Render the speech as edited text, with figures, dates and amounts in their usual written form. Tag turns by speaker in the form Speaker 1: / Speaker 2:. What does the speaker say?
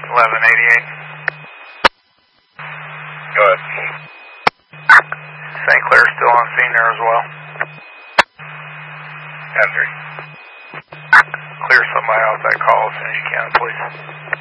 Speaker 1: 1188.
Speaker 2: Go ahead.
Speaker 1: St. Clair's still on scene there as well.
Speaker 2: 10-3.
Speaker 1: Clear somebody out that call as soon as you can, please.